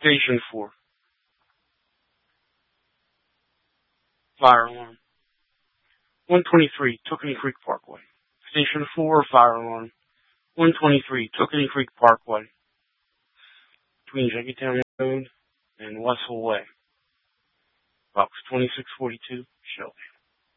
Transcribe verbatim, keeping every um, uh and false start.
Station four. Fire alarm. one twenty-three, Tooken Creek Parkway. Station four, fire alarm. one twenty-three, Tooken Creek Parkway. Between Jenkintown Road and Wessel Way. Box twenty-six forty-two, Shelby.